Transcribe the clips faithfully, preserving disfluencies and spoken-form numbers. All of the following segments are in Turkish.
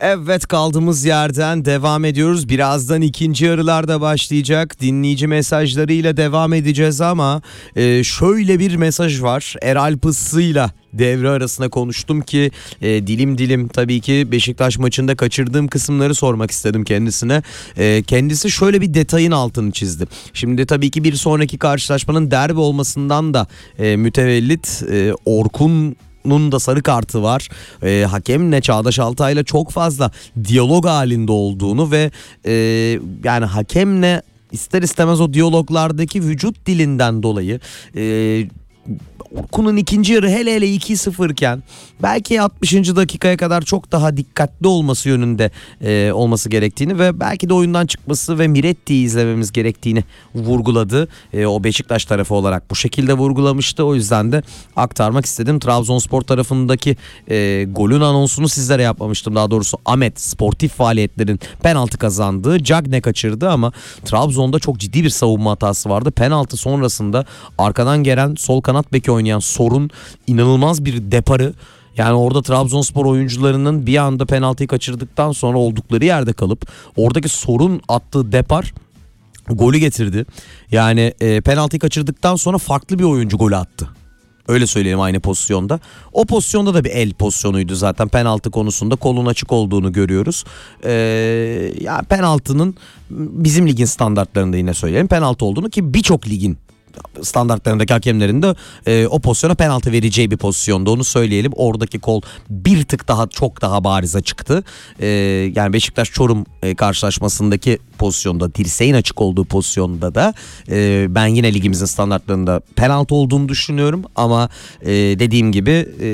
Evet, kaldığımız yerden devam ediyoruz. Birazdan ikinci yarılarda başlayacak. Dinleyici mesajlarıyla devam edeceğiz ama e, şöyle bir mesaj var. Eral Pısı'yla devre arasında konuştum ki e, dilim dilim tabii ki Beşiktaş maçında kaçırdığım kısımları sormak istedim kendisine. E, kendisi şöyle bir detayın altını çizdi. Şimdi tabii ki bir sonraki karşılaşmanın derbi olmasından da e, mütevellit e, Orkun Nun da sarı kartı var. E, hakemle Çağdaş Altay'la çok fazla diyalog halinde olduğunu ve e, yani hakemle ister istemez o diyaloglardaki vücut dilinden dolayı e, Orkun'un ikinci yarı hele hele iki sıfır iken belki altmışıncı dakikaya kadar çok daha dikkatli olması yönünde e, olması gerektiğini ve belki de oyundan çıkması ve Miretti'yi izlememiz gerektiğini vurguladı. E, o Beşiktaş tarafı olarak bu şekilde vurgulamıştı. O yüzden de aktarmak istedim. Trabzonspor tarafındaki e, golün anonsunu sizlere yapmamıştım. Daha doğrusu Ahmet sportif faaliyetlerin penaltı kazandığı, Cagne kaçırdı ama Trabzon'da çok ciddi bir savunma hatası vardı. Penaltı sonrasında arkadan gelen sol kanat beki oynayan Sorun inanılmaz bir deparı, yani orada Trabzonspor oyuncularının bir anda penaltıyı kaçırdıktan sonra oldukları yerde kalıp oradaki Sorun attığı depar golü getirdi. Yani e, penaltıyı kaçırdıktan sonra farklı bir oyuncu golü attı. Öyle söyleyelim, aynı pozisyonda. O pozisyonda da bir el pozisyonuydu zaten. Penaltı konusunda kolun açık olduğunu görüyoruz. Ee, ya penaltının bizim ligin standartlarında yine söyleyelim penaltı olduğunu, ki birçok ligin standartlarındaki hakemlerin de e, o pozisyona penaltı vereceği bir pozisyonda, onu söyleyelim. Oradaki kol bir tık daha çok daha barize çıktı. E, yani Beşiktaş Çorum e, karşılaşmasındaki pozisyonda, dirseğin açık olduğu pozisyonda da e, ben yine ligimizin standartlarında penaltı olduğunu düşünüyorum ama e, dediğim gibi e,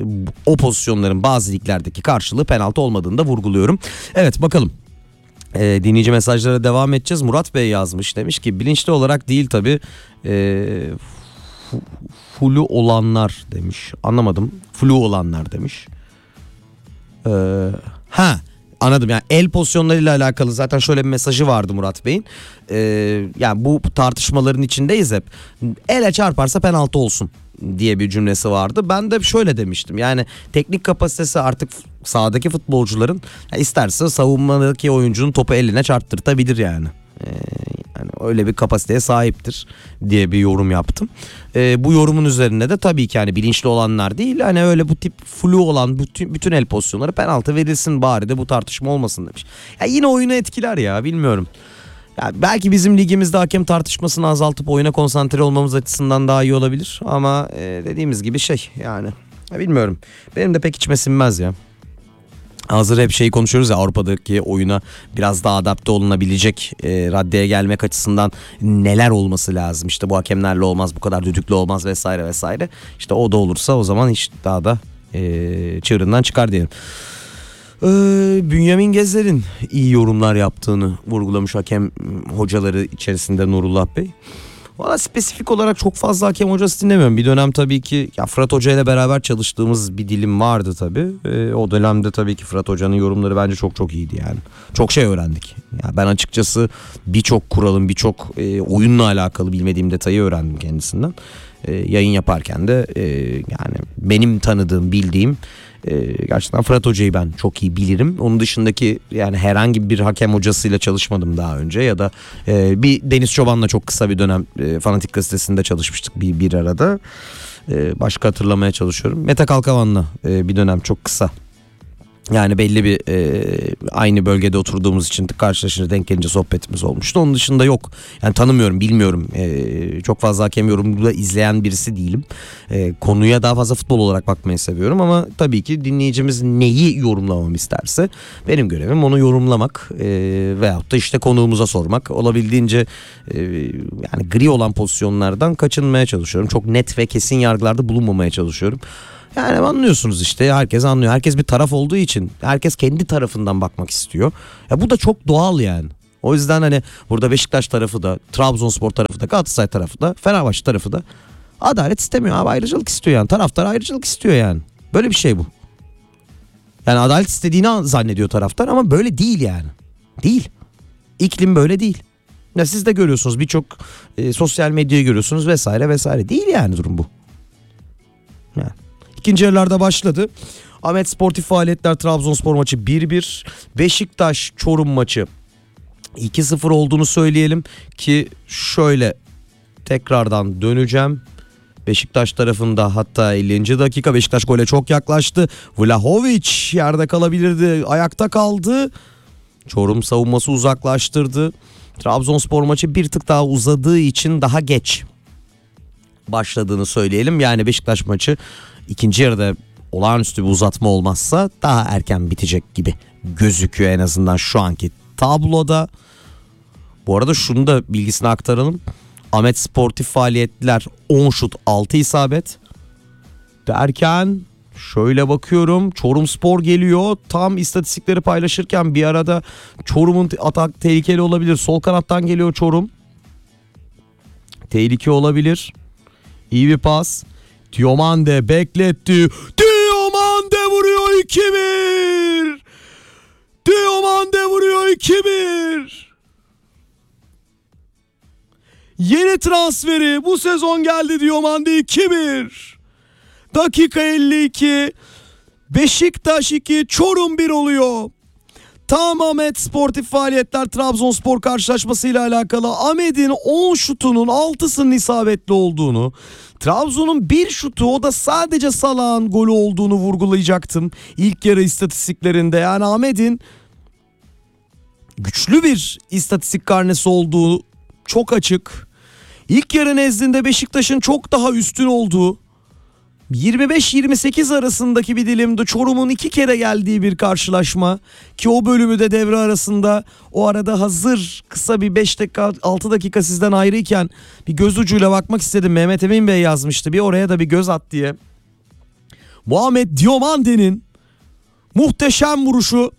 o pozisyonların bazı liglerdeki karşılığı penaltı olmadığını da vurguluyorum. Evet, bakalım. E, dinleyici mesajlara devam edeceğiz. Murat Bey yazmış, demiş ki bilinçli olarak değil tabi e, flu olanlar demiş, anlamadım, flu olanlar demiş. E, ha anladım, yani el pozisyonlarıyla alakalı zaten şöyle bir mesajı vardı Murat Bey'in. E, yani bu tartışmaların içindeyiz hep, ele çarparsa penaltı olsun diye bir cümlesi vardı. Ben de şöyle demiştim, yani teknik kapasitesi artık sahadaki futbolcuların, isterse savunmadaki oyuncunun topu eline çarptırtabilir yani. Ee, yani öyle bir kapasiteye sahiptir diye bir yorum yaptım. Ee, bu yorumun üzerine de tabii ki hani bilinçli olanlar değil, hani öyle bu tip flu olan bütün, bütün el pozisyonları penaltı verilsin bari de bu tartışma olmasın demiş. Ya yine oyunu etkiler ya, bilmiyorum. Ya belki bizim ligimizde hakem tartışmasını azaltıp oyuna konsantre olmamız açısından daha iyi olabilir ama e, dediğimiz gibi şey yani ya bilmiyorum, benim de pek içime sinmez ya. Hazır hep şeyi konuşuyoruz ya, Avrupa'daki oyuna biraz daha adapte olunabilecek e, raddeye gelmek açısından neler olması lazım, işte bu hakemlerle olmaz, bu kadar düdüklü olmaz vesaire vesaire, işte o da olursa o zaman hiç daha da e, çığırından çıkar diyelim. Ee, Bünyamin Gezer'in iyi yorumlar yaptığını vurgulamış hakem hocaları içerisinde Nurullah Bey. Valla spesifik olarak çok fazla hakem hocası dinlemiyorum. Bir dönem tabii ki ya Fırat Hoca ile beraber çalıştığımız bir dilim vardı tabii. Ee, o dönemde tabii ki Fırat Hoca'nın yorumları bence çok çok iyiydi yani. Çok şey öğrendik. Ya ben açıkçası birçok kuralın, birçok e, oyunla alakalı bilmediğim detayı öğrendim kendisinden. E, yayın yaparken de e, yani benim tanıdığım, bildiğim Ee, gerçekten Fırat Hoca'yı ben çok iyi bilirim. Onun dışındaki yani herhangi bir hakem hocasıyla çalışmadım daha önce ya da e, bir Deniz Çoban'la çok kısa bir dönem e, Fanatik Gazetesi'nde çalışmıştık bir, bir arada. E, başka hatırlamaya çalışıyorum. Mete Kalkavan'la e, bir dönem çok kısa. Yani belli bir e, aynı bölgede oturduğumuz için karşılaşınca denk gelince sohbetimiz olmuştu. Onun dışında yok. Yani tanımıyorum, bilmiyorum. E, çok fazla hakem yorumunu da izleyen birisi değilim. E, konuya daha fazla futbol olarak bakmayı seviyorum ama tabii ki dinleyicimiz neyi yorumlamamı isterse benim görevim onu yorumlamak e, veyahut da işte konuğumuza sormak. Olabildiğince e, yani gri olan pozisyonlardan kaçınmaya çalışıyorum. Çok net ve kesin yargılarda bulunmamaya çalışıyorum. Yani anlıyorsunuz işte, herkes anlıyor. Herkes bir taraf olduğu için herkes kendi tarafından bakmak istiyor. Ya bu da çok doğal yani. O yüzden hani burada Beşiktaş tarafı da, Trabzonspor tarafı da, Galatasaray tarafı da, Fenerbahçe tarafı da adalet istemiyor abi, ayrıcalık istiyor yani. Taraftar ayrıcalık istiyor yani. Böyle bir şey bu. Yani adalet istediğini zannediyor taraftar ama böyle değil yani. Değil. İklim böyle değil. Ya siz de görüyorsunuz, birçok e, sosyal medyayı görüyorsunuz vesaire vesaire. Değil yani durum bu. Yani. ikinci yarılarda başladı. Ahmet Sportif Faaliyetler Trabzonspor maçı bir bir. Beşiktaş Çorum maçı iki sıfır olduğunu söyleyelim ki şöyle tekrardan döneceğim. Beşiktaş tarafında hatta ellinci dakika Beşiktaş gole çok yaklaştı. Vlahovic yerde kalabilirdi, ayakta kaldı. Çorum savunması uzaklaştırdı. Trabzonspor maçı bir tık daha uzadığı için daha geç başladığını söyleyelim. Yani Beşiktaş maçı ikinci yarıda olağanüstü bir uzatma olmazsa daha erken bitecek gibi gözüküyor en azından şu anki tabloda. Bu arada şunu da bilgisini aktaralım. Ahmet Sportif Faaliyetler on şut altı isabet derken şöyle bakıyorum, Çorumspor geliyor. Tam istatistikleri paylaşırken bir arada Çorum'un atak tehlikeli olabilir. Sol kanattan geliyor Çorum. Tehlike olabilir. İyi bir pas. Diomande bekletti. Diomande vuruyor iki bir. Diomande vuruyor iki bir. Yeni transferi bu sezon geldi Diomande iki bir. Dakika elli iki. Beşiktaş iki, Çorum bir oluyor. Tam Ahmet Sportif Faaliyetler Trabzonspor karşılaşmasıyla alakalı Ahmet'in on şutunun altısının isabetli olduğunu, Trabzon'un bir şutu, o da sadece Salah'ın golü olduğunu vurgulayacaktım ilk yarı istatistiklerinde. Yani Ahmet'in güçlü bir istatistik karnesi olduğu çok açık. İlk yarı nezdinde Beşiktaş'ın çok daha üstün olduğu, yirmi beş yirmi sekiz arasındaki bir dilimde Çorum'un iki kere geldiği bir karşılaşma ki o bölümü de devre arasında, o arada hazır kısa bir beş dakika altı dakika sizden ayrıyken bir göz ucuyla bakmak istedim. Mehmet Emin Bey yazmıştı, bir oraya da bir göz at diye. Muhammed Diomande'nin muhteşem vuruşu,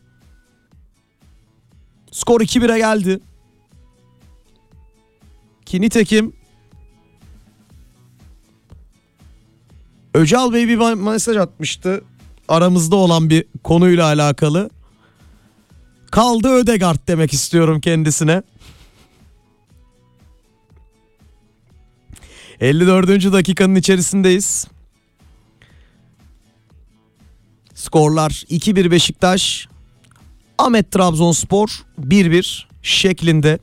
skor iki bire geldi. Ki nitekim Öcal Bey bir mesaj atmıştı aramızda olan bir konuyla alakalı. Kaldı Ödegaard demek istiyorum kendisine. elli dördüncü dakikanın içerisindeyiz. Skorlar iki bir Beşiktaş, Ahmet Trabzonspor bir bir şeklinde.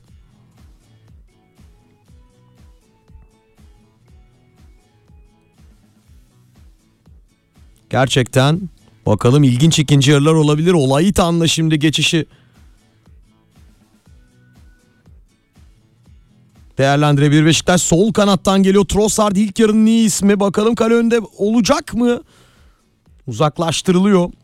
Gerçekten bakalım, ilginç ikinci yarılar olabilir. Olayı tanla şimdi geçişi değerlendirebilir Beşiktaş. Sol kanattan geliyor Trossard, ilk yarının iyi ismi. Bakalım kale önünde olacak mı? Uzaklaştırılıyor.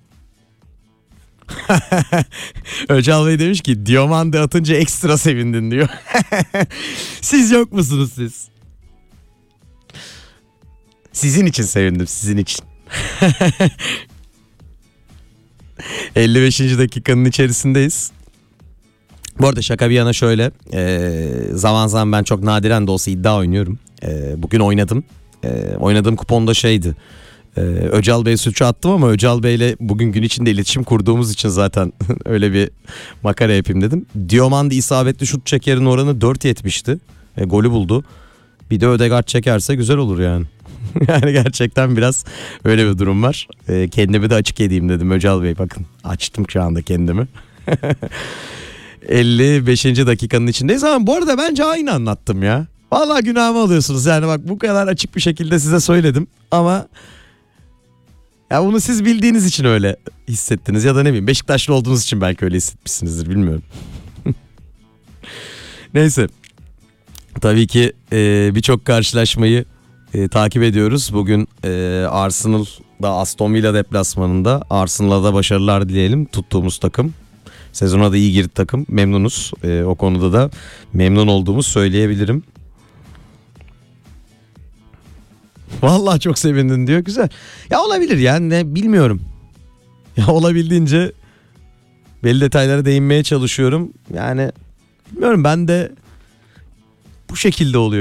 Öcal Bey demiş ki Diomande atınca ekstra sevindin diyor. Siz yok musunuz siz? Sizin için sevindim, sizin için. elli beşinci dakikanın içerisindeyiz. Bu arada şaka bir yana şöyle, e, zaman zaman ben çok nadiren de olsa iddia oynuyorum. E, bugün oynadım. E, oynadığım kuponda şeydi. E, Öcal Bey suçu attım ama Öcal Bey'le bugün gün içinde iletişim kurduğumuz için zaten öyle bir makara yapayım dedim. Diomande isabetli şut çekerin oranı dört yetmişti. E, golü buldu. Bir de Ödegaard çekerse güzel olur yani. Yani gerçekten biraz öyle bir durum var. E, kendimi de açık edeyim dedim Öcal Bey. Bakın açtım şu anda kendimi. elli beşinci dakikanın içindeyiz ama bu arada bence aynı anlattım ya. Vallahi günahımı alıyorsunuz. Yani bak, bu kadar açık bir şekilde size söyledim ama ya bunu siz bildiğiniz için öyle hissettiniz ya da ne bileyim Beşiktaşlı olduğunuz için belki öyle hissetmişsinizdir, bilmiyorum. Neyse. Tabii ki e, birçok karşılaşmayı e, takip ediyoruz. Bugün e, Arsenal'da Aston Villa deplasmanında, Arsenal'a da başarılar dileyelim, tuttuğumuz takım. Sezona da iyi girdi takım. Memnunuz. E, o konuda da memnun olduğumu söyleyebilirim. Vallahi çok sevindin diyor. Güzel. Ya olabilir yani, ne bilmiyorum. Ya olabildiğince belli detaylara değinmeye çalışıyorum. Yani bilmiyorum, ben de bu şekilde oluyor.